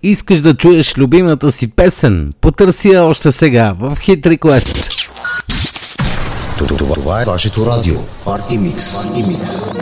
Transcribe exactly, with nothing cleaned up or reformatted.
Искаш да чуеш любимата си песен? Потърси я още сега в Hit Request. Това е вашето радио. Party Mix. Party Mix.